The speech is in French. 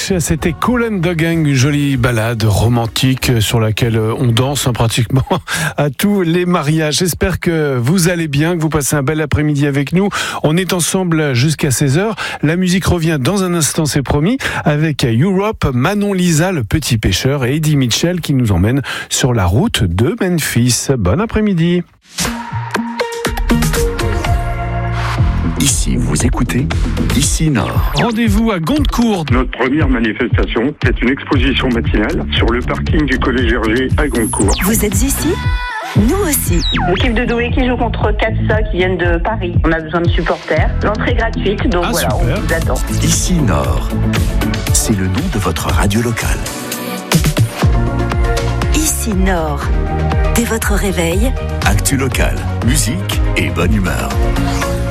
Mariage, c'était Kool and the Gang, une jolie balade romantique sur laquelle on danse pratiquement à tous les mariages. J'espère que vous allez bien, que vous passez un bel après-midi avec nous. On est ensemble jusqu'à 16h. La musique revient dans un instant, c'est promis, avec Europe, Manon Lisa, le petit pêcheur, et Eddie Mitchell qui nous emmène sur la route de Memphis. Bon après-midi. Ici, vous écoutez Ici Nord. Rendez-vous à Gondecourt. Notre première manifestation est une exposition matinale sur le parking du Collège Hergé à Gondecourt. Vous êtes ici ? Nous aussi. L'équipe de Douai qui joue contre Katsa qui viennent de Paris. On a besoin de supporters. L'entrée est gratuite, donc voilà, super. on vous attend. Ici Nord, c'est le nom de votre radio locale. Ici Nord. Dès votre réveil, Actu locale, musique et bonne humeur.